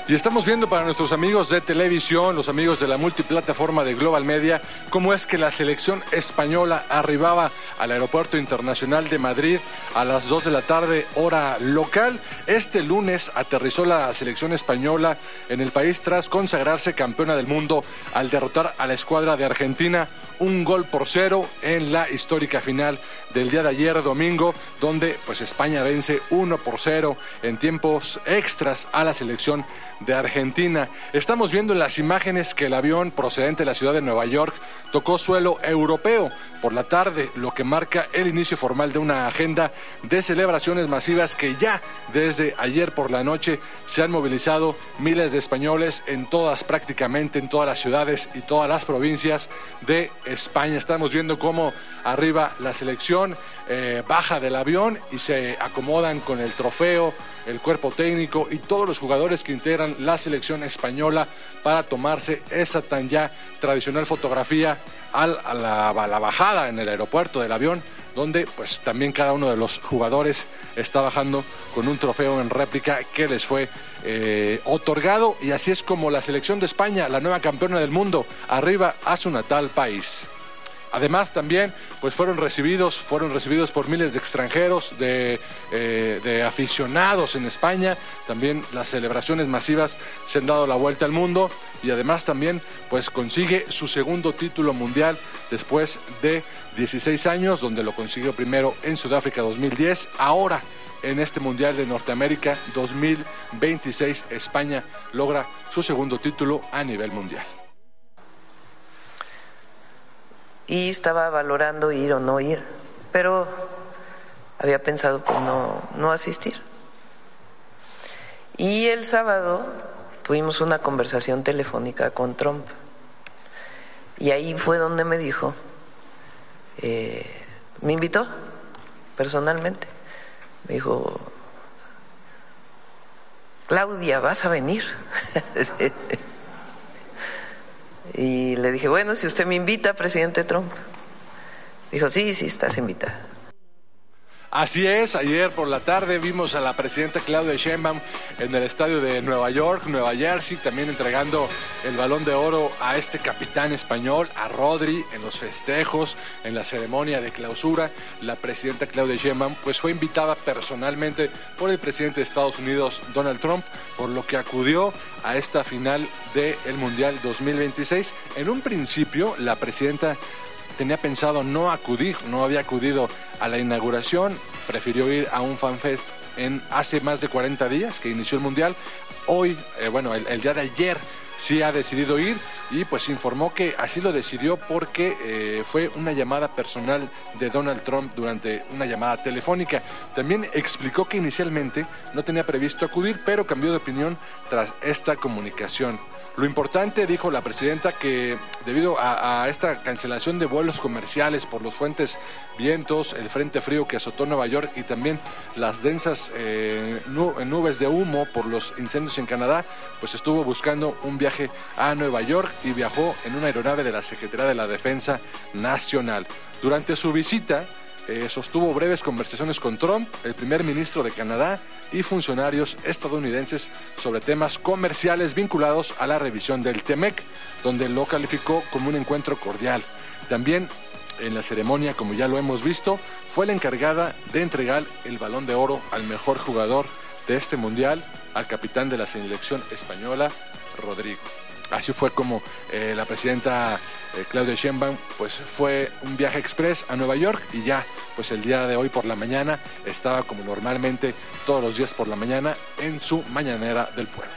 Y estamos viendo para nuestros amigos de televisión, los amigos de la multiplataforma de Global Media, cómo es que la selección española arribaba al Aeropuerto Internacional de Madrid a las 2 de la tarde, hora local. Este lunes aterrizó la selección española en el país tras consagrarse campeona del mundo al derrotar a la escuadra de Argentina 1-0 en la histórica final del día de ayer domingo, donde pues España vence 1-0 en tiempos extras a la selección de Argentina. Estamos viendo en las imágenes que el avión procedente de la ciudad de Nueva York tocó suelo europeo por la tarde, lo que marca el inicio formal de una agenda de celebraciones masivas que ya desde ayer por la noche se han movilizado miles de españoles prácticamente en todas las ciudades y todas las provincias de España. Estamos viendo cómo arriba la selección baja del avión y se acomodan con el trofeo, el cuerpo técnico y todos los jugadores que integran la selección española para tomarse esa tan ya tradicional fotografía a la bajada en el aeropuerto del avión, donde pues también cada uno de los jugadores está bajando con un trofeo en réplica que les fue otorgado, y así es como la selección de España, la nueva campeona del mundo, arriba a su natal país. Además también pues fueron recibidos por miles de extranjeros, de aficionados en España. También las celebraciones masivas se han dado la vuelta al mundo, y además también pues consigue su segundo título mundial después de 16 años, donde lo consiguió primero en Sudáfrica 2010, ahora en este Mundial de Norteamérica 2026 España logra su segundo título a nivel mundial. Y estaba valorando ir o no ir, pero había pensado pues no asistir. Y el sábado tuvimos una conversación telefónica con Trump, y ahí fue donde me dijo, me invitó personalmente, me dijo: Claudia, ¿vas a venir? Y le dije: bueno, si usted me invita, presidente Trump. Dijo: sí, estás invitada. Así es, ayer por la tarde vimos a la presidenta Claudia Sheinbaum en el estadio de Nueva York, Nueva Jersey, también entregando el Balón de Oro a este capitán español, a Rodri, en los festejos, en la ceremonia de clausura. La presidenta Claudia Sheinbaum pues fue invitada personalmente por el presidente de Estados Unidos, Donald Trump, por lo que acudió a esta final del Mundial 2026. En un principio, la presidenta tenía pensado no había acudido a la inauguración, prefirió ir a un fanfest hace más de 40 días que inició el Mundial. Hoy, el día de ayer sí ha decidido ir, y pues informó que así lo decidió porque fue una llamada personal de Donald Trump durante una llamada telefónica. También explicó que inicialmente no tenía previsto acudir, pero cambió de opinión tras esta comunicación. Lo importante, dijo la presidenta, que debido a esta cancelación de vuelos comerciales por los fuertes vientos, el frente frío que azotó Nueva York y también las densas nubes de humo por los incendios en Canadá, pues estuvo buscando un viaje a Nueva York y viajó en una aeronave de la Secretaría de la Defensa Nacional. Durante su visita, sostuvo breves conversaciones con Trump, el primer ministro de Canadá y funcionarios estadounidenses sobre temas comerciales vinculados a la revisión del TEMEC, donde lo calificó como un encuentro cordial. También en la ceremonia, como ya lo hemos visto, fue la encargada de entregar el Balón de Oro al mejor jugador de este mundial, al capitán de la selección española, Rodrigo. Así fue como la presidenta Claudia Sheinbaum pues fue un viaje express a Nueva York, y ya pues el día de hoy por la mañana estaba, como normalmente todos los días por la mañana, en su mañanera del pueblo.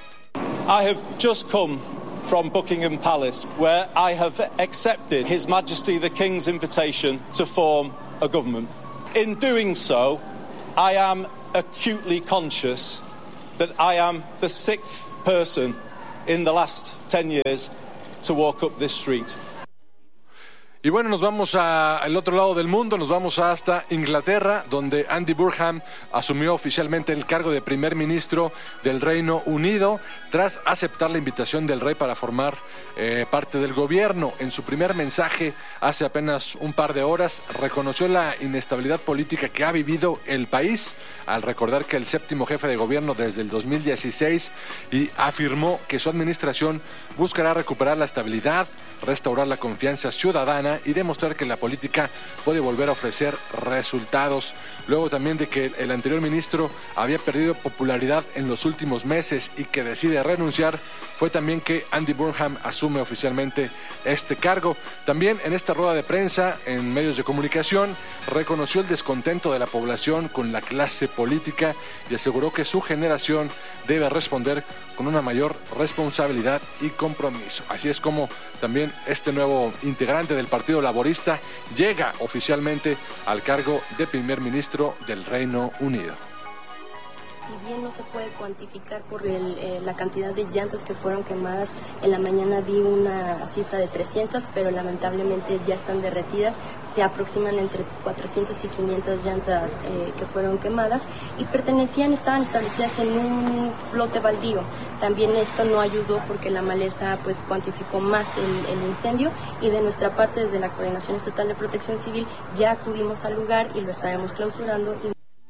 I have just come from Buckingham Palace, where I have accepted His Majesty the King's invitation to form a government. In doing so, I am acutely conscious that I am the sixth person in the last 10 years to walk up this street. Y bueno, nos vamos al otro lado del mundo, nos vamos hasta Inglaterra, donde Andy Burnham asumió oficialmente el cargo de primer ministro del Reino Unido tras aceptar la invitación del rey para formar parte del gobierno. En su primer mensaje hace apenas un par de horas reconoció la inestabilidad política que ha vivido el país al recordar que el séptimo jefe de gobierno desde el 2016 y afirmó que su administración buscará recuperar la estabilidad, restaurar la confianza ciudadana y demostrar que la política puede volver a ofrecer resultados. Luego también de que el anterior ministro había perdido popularidad en los últimos meses y que decide renunciar, fue también que Andy Burnham asume oficialmente este cargo. También en esta rueda de prensa, en medios de comunicación, reconoció el descontento de la población con la clase política y aseguró que su generación debe responder con una mayor responsabilidad y compromiso. Así es como también este nuevo integrante del Partido Laborista llega oficialmente al cargo de primer ministro del Reino Unido. Si bien no se puede cuantificar por la cantidad de llantas que fueron quemadas, en la mañana vi una cifra de 300, pero lamentablemente ya están derretidas. Se aproximan entre 400 y 500 llantas que fueron quemadas y estaban establecidas en un lote baldío. También esto no ayudó porque la maleza pues cuantificó más el incendio, y de nuestra parte desde la Coordinación Estatal de Protección Civil ya acudimos al lugar y lo estaremos clausurando.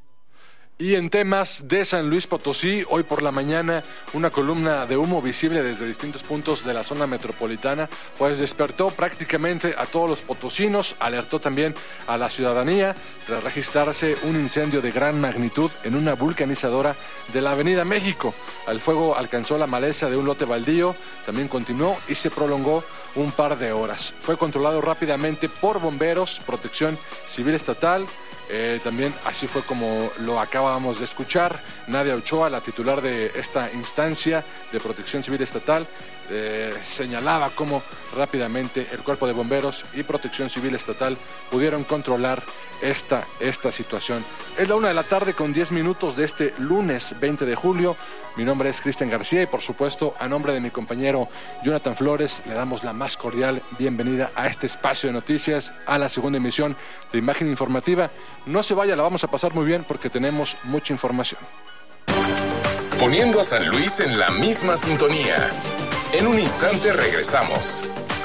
Y en temas de San Luis Potosí, hoy por la mañana una columna de humo visible desde distintos puntos de la zona metropolitana pues despertó prácticamente a todos los potosinos, alertó también a la ciudadanía tras registrarse un incendio de gran magnitud en una vulcanizadora de la Avenida México. El fuego alcanzó la maleza de un lote baldío, también continuó y se prolongó un par de horas. Fue controlado rápidamente por bomberos, Protección Civil Estatal. También así fue como lo acabamos de escuchar. Nadia Ochoa, la titular de esta instancia de Protección Civil Estatal, señalaba cómo rápidamente el Cuerpo de Bomberos y Protección Civil Estatal pudieron controlar esta situación. Es la 1:10 p.m. de este lunes 20 de julio. Mi nombre es Cristian García y por supuesto a nombre de mi compañero Jonathan Flores le damos la más cordial bienvenida a este espacio de noticias, a la segunda emisión de Imagen Informativa. No se vaya, la vamos a pasar muy bien porque tenemos mucha información. Poniendo a San Luis en la misma sintonía. En un instante regresamos.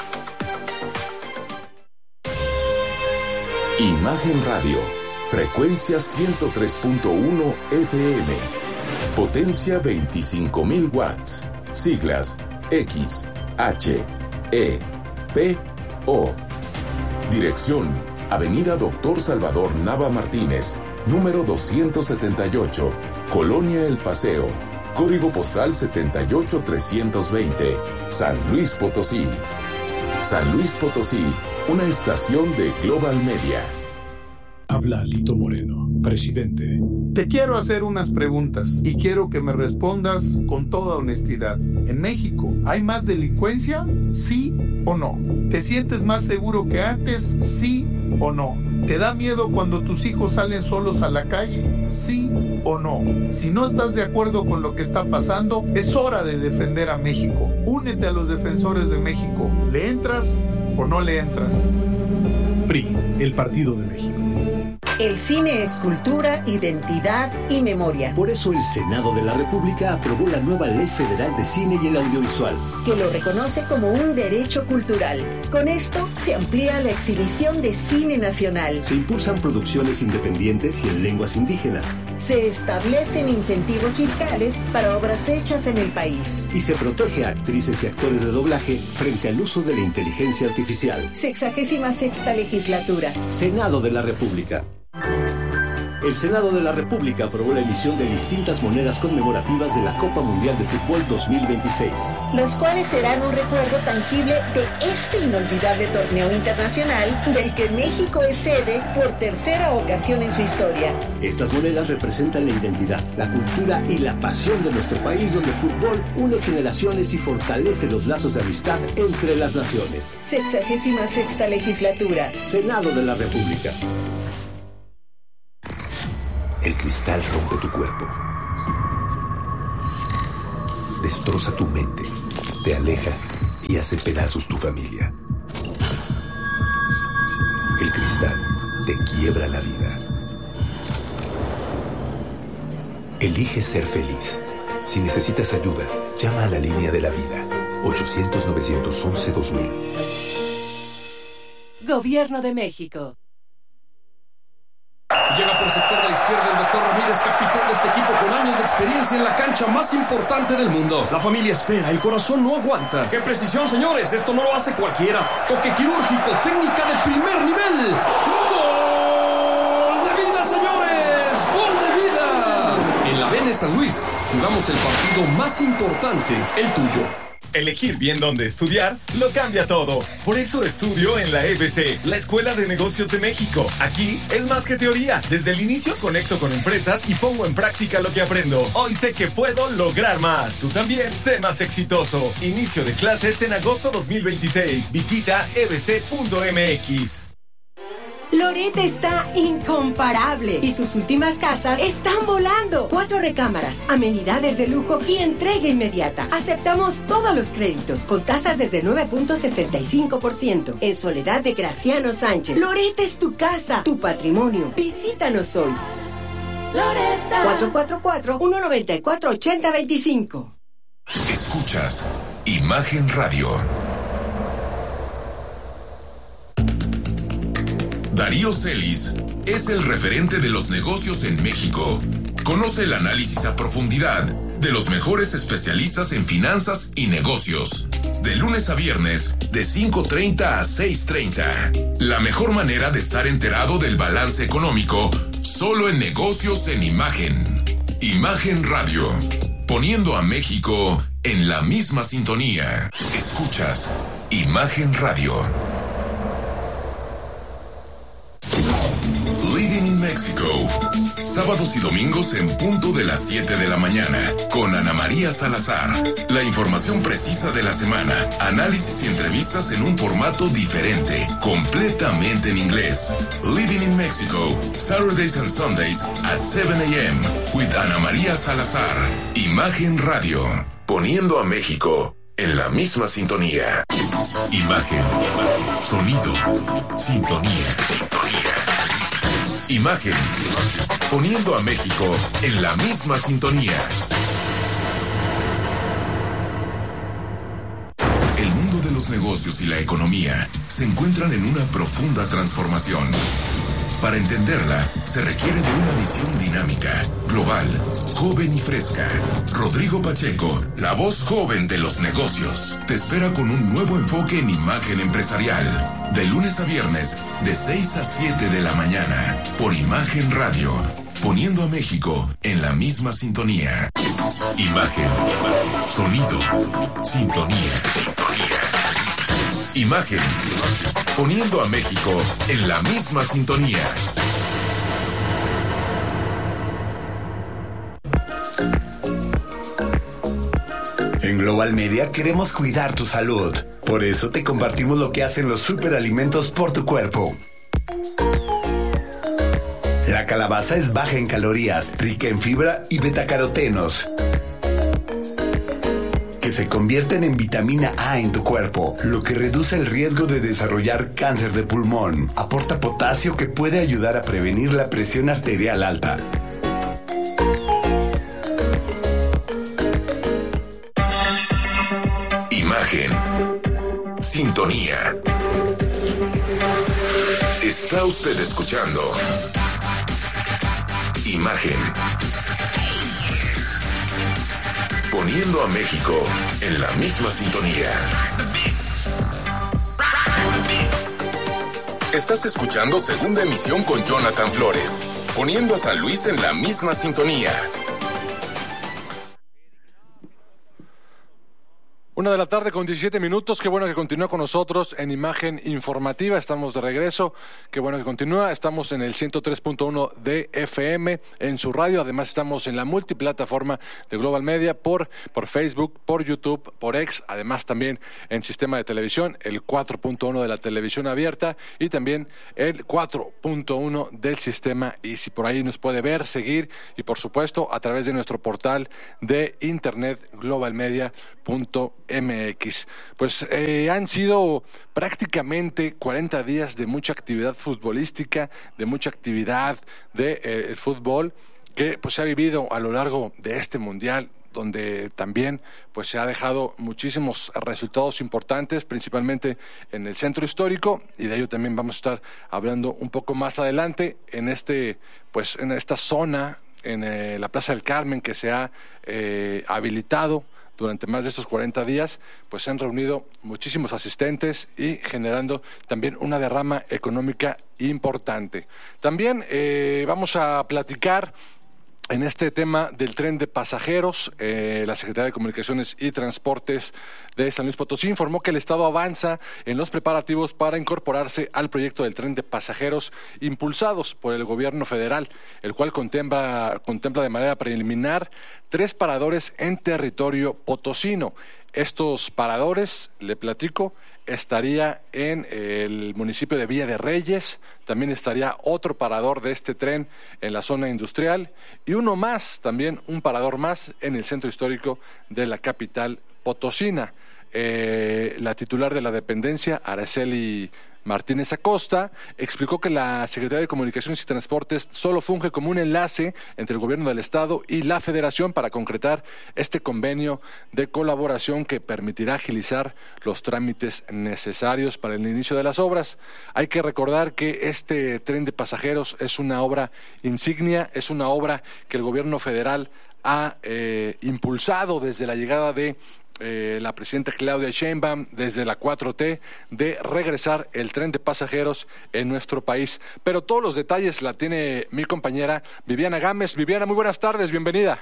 Imagen Radio, frecuencia 103.1 FM, potencia 25,000 watts, siglas X, H, E, P, O. Dirección, Avenida Dr. Salvador Nava Martínez, número 278, Colonia El Paseo, código postal 78320, San Luis Potosí. San Luis Potosí, una estación de Global Media. Habla Lito Moreno, presidente. Te quiero hacer unas preguntas y quiero que me respondas con toda honestidad. ¿En México hay más delincuencia? ¿Sí o no? ¿Te sientes más seguro que antes? ¿Sí o no? ¿Te da miedo cuando tus hijos salen solos a la calle? ¿Sí o no? Si no estás de acuerdo con lo que está pasando, es hora de defender a México. Únete a los defensores de México. ¿Le entras o no le entras? PRI, el Partido de México. El cine es cultura, identidad y memoria. Por eso el Senado de la República aprobó la nueva Ley Federal de Cine y el Audiovisual, que lo reconoce como un derecho cultural. Con esto se amplía la exhibición de cine nacional. Se impulsan producciones independientes y en lenguas indígenas. Se establecen incentivos fiscales para obras hechas en el país. Y se protege a actrices y actores de doblaje frente al uso de la inteligencia artificial. 66ª legislatura. Senado de la República. El Senado de la República aprobó la emisión de distintas monedas conmemorativas de la Copa Mundial de Fútbol 2026. Las cuales serán un recuerdo tangible de este inolvidable torneo internacional del que México es sede por tercera ocasión en su historia. Estas monedas representan la identidad, la cultura y la pasión de nuestro país, donde el fútbol une generaciones y fortalece los lazos de amistad entre las naciones. 66ª legislatura. Senado de la República. El cristal rompe tu cuerpo, destroza tu mente, te aleja y hace pedazos tu familia. El cristal te quiebra la vida. Elige ser feliz. Si necesitas ayuda, llama a la línea de la vida. 800-911-2000. Gobierno de México. Llega por sector de la izquierda el doctor Ramírez, capitán de este equipo con años de experiencia en la cancha más importante del mundo. La familia espera, el corazón no aguanta. ¡Qué precisión, señores! Esto no lo hace cualquiera. Toque quirúrgico, técnica de primer nivel. ¡Gol de vida, señores! ¡Gol de vida! En la BN San Luis jugamos el partido más importante, el tuyo. Elegir bien dónde estudiar lo cambia todo. Por eso estudio en la EBC, la Escuela de Negocios de México. Aquí es más que teoría. Desde el inicio conecto con empresas y pongo en práctica lo que aprendo. Hoy sé que puedo lograr más. Tú también, sé más exitoso. Inicio de clases en agosto 2026. Visita ebc.mx. Loret está incomparable y sus últimas casas están volando. 4 recámaras, amenidades de lujo y entrega inmediata. Aceptamos todos los créditos con tasas desde 9.65%. En Soledad de Graciano Sánchez. Loret es tu casa, tu patrimonio. Visítanos hoy. Loretta. 444-194-8025. Escuchas Imagen Radio. Darío Celis es el referente de los negocios en México. Conoce el análisis a profundidad de los mejores especialistas en finanzas y negocios. De lunes a viernes, de 5:30 a 6:30. La mejor manera de estar enterado del balance económico, solo en Negocios en Imagen. Imagen Radio, poniendo a México en la misma sintonía. Escuchas Imagen Radio. Living in Mexico. Sábados y domingos en punto de las 7 de la mañana. Con Ana María Salazar. La información precisa de la semana. Análisis y entrevistas en un formato diferente. Completamente en inglés. Living in Mexico. Saturdays and Sundays at 7 a.m. with Ana María Salazar. Imagen Radio. Poniendo a México en la misma sintonía. Imagen. Sonido. Sintonía. Imagen. Poniendo a México en la misma sintonía. El mundo de los negocios y la economía se encuentran en una profunda transformación. Para entenderla, se requiere de una visión dinámica, global, joven y fresca. Rodrigo Pacheco, la voz joven de los negocios, te espera con un nuevo enfoque en imagen empresarial. De lunes a viernes, de 6 a 7 de la mañana, por Imagen Radio, poniendo a México en la misma sintonía. Imagen, sonido, sintonía. Imagen, poniendo a México en la misma sintonía. En Global Media queremos cuidar tu salud. Por eso te compartimos lo que hacen los superalimentos por tu cuerpo. La calabaza es baja en calorías, rica en fibra y betacarotenos, que se convierten en vitamina A en tu cuerpo, lo que reduce el riesgo de desarrollar cáncer de pulmón. Aporta potasio que puede ayudar a prevenir la presión arterial alta. Imagen. Sintonía. Está usted escuchando Imagen. Poniendo a México en la misma sintonía. Estás escuchando Segunda Emisión con Jonathan Flores. Poniendo a San Luis en la misma sintonía. 1:17 p.m. Qué bueno que continúa con nosotros en Imagen Informativa. Estamos de regreso. Qué bueno que continúa. Estamos en el 103.1 de FM en su radio. Además estamos en la multiplataforma de Global Media por Facebook, por YouTube, por X. Además también en sistema de televisión, el 4.1 de la televisión abierta y también el 4.1 del sistema Easy. Por ahí nos puede ver, seguir y por supuesto a través de nuestro portal de internet globalmedia.mx. MX. Pues han sido prácticamente 40 días de mucha actividad futbolística, de mucha actividad de el fútbol que pues se ha vivido a lo largo de este mundial, donde también pues se ha dejado muchísimos resultados importantes, principalmente en el centro histórico, y de ello también vamos a estar hablando un poco más adelante en esta zona, en la Plaza del Carmen, que se ha habilitado durante más de estos 40 días, pues se han reunido muchísimos asistentes y generando también una derrama económica importante. También vamos a platicar en este tema del tren de pasajeros. La Secretaría de Comunicaciones y Transportes de San Luis Potosí informó que el Estado avanza en los preparativos para incorporarse al proyecto del tren de pasajeros impulsados por el gobierno federal, el cual contempla de manera preliminar 3 paradores en territorio potosino. Estos paradores, le platico, estaría en el municipio de Villa de Reyes, también estaría otro parador de este tren en la zona industrial y uno más, también un parador más en el centro histórico de la capital potosina. La titular de la dependencia, Araceli Martínez Acosta, explicó que la Secretaría de Comunicaciones y Transportes solo funge como un enlace entre el gobierno del Estado y la Federación para concretar este convenio de colaboración que permitirá agilizar los trámites necesarios para el inicio de las obras. Hay que recordar que este tren de pasajeros es una obra insignia, es una obra que el gobierno federal ha impulsado desde la llegada de la presidenta Claudia Sheinbaum, desde la 4T, de regresar el tren de pasajeros en nuestro país. Pero todos los detalles la tiene mi compañera Viviana Gámez. Viviana, muy buenas tardes, bienvenida.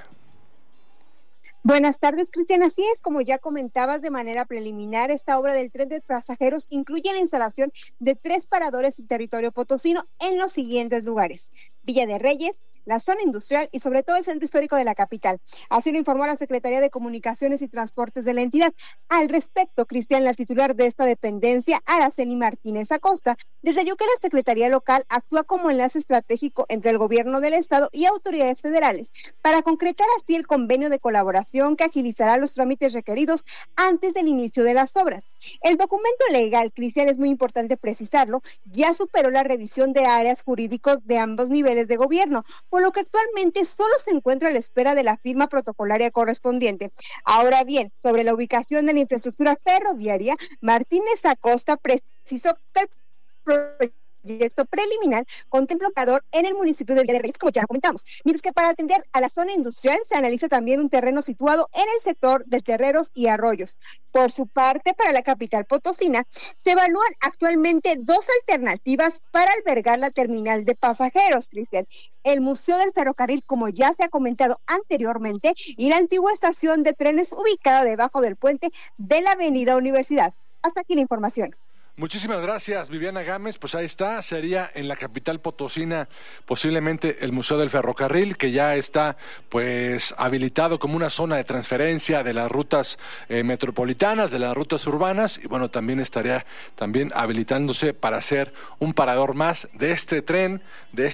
Buenas tardes, Cristian. Así es, como ya comentabas de manera preliminar, esta obra del tren de pasajeros incluye la instalación de 3 paradores en territorio potosino en los siguientes lugares: Villa de Reyes, la zona industrial y sobre todo el centro histórico de la capital. Así lo informó la Secretaría de Comunicaciones y Transportes de la entidad. Al respecto, Cristian, la titular de esta dependencia, Araceli Martínez Acosta, detalló que la Secretaría local actúa como enlace estratégico entre el gobierno del Estado y autoridades federales para concretar así el convenio de colaboración que agilizará los trámites requeridos antes del inicio de las obras. El documento legal, Cristian, es muy importante precisarlo, ya superó la revisión de áreas jurídicos de ambos niveles de gobierno, por lo que actualmente solo se encuentra a la espera de la firma protocolaria correspondiente. Ahora bien, sobre la ubicación de la infraestructura ferroviaria, Martínez Acosta precisó que el proyecto preliminar contempla un parador en el municipio de Villa de Reyes, como ya comentamos, mientras que para atender a la zona industrial se analiza también un terreno situado en el sector de terreros y arroyos. Por su parte, para la capital potosina, se evalúan actualmente 2 alternativas para albergar la terminal de pasajeros, Cristian: el Museo del Ferrocarril, como ya se ha comentado anteriormente, y la antigua estación de trenes ubicada debajo del puente de la Avenida Universidad. Hasta aquí la información. Muchísimas gracias, Viviana Gámez. Pues ahí está, sería en la capital potosina posiblemente el Museo del Ferrocarril, que ya está pues habilitado como una zona de transferencia de las rutas metropolitanas, de las rutas urbanas, y bueno, también estaría habilitándose para hacer un parador más de este tren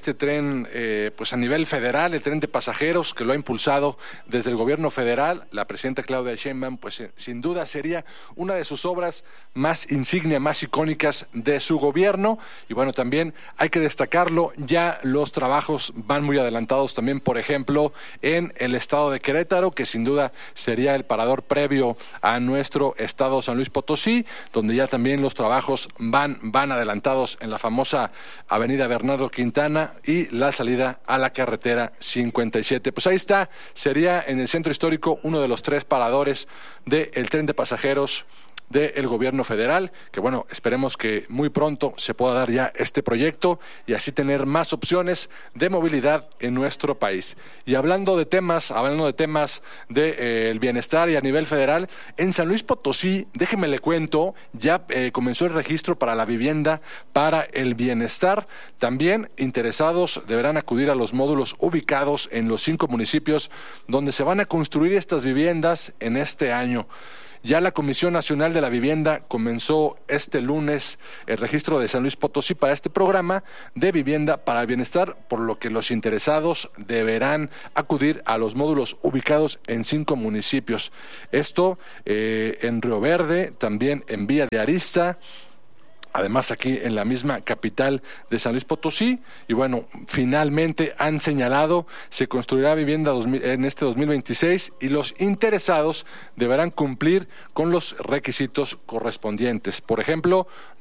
pues a nivel federal, el tren de pasajeros que lo ha impulsado desde el gobierno federal. La presidenta Claudia Sheinbaum, pues sin duda sería una de sus obras más insignia, más icónicas de su gobierno. Y bueno, también hay que destacarlo, ya los trabajos van muy adelantados también, por ejemplo, en el estado de Querétaro, que sin duda sería el parador previo a nuestro estado San Luis Potosí, donde ya también los trabajos van adelantados en la famosa avenida Bernardo Quintana y la salida a la carretera 57. Pues ahí está, sería en el centro histórico uno de los 3 paradores del tren de pasajeros del gobierno federal, que bueno, esperemos que muy pronto se pueda dar ya este proyecto y así tener más opciones de movilidad en nuestro país. Y hablando de temas del bienestar y a nivel federal, en San Luis Potosí, déjeme le cuento, ya comenzó el registro para la vivienda para el bienestar. También interesados deberán acudir a los módulos ubicados en los 5 municipios donde se van a construir estas viviendas en este año. Ya la Comisión Nacional de la Vivienda comenzó este lunes el registro de San Luis Potosí para este programa de vivienda para el bienestar, por lo que los interesados deberán acudir a los módulos ubicados en 5 municipios. Esto en Río Verde, también en Villa de Arista, además aquí en la misma capital de San Luis Potosí. Y bueno, finalmente han señalado, se construirá vivienda en este 2026 y los interesados deberán cumplir con los requisitos correspondientes. Por ejemplo,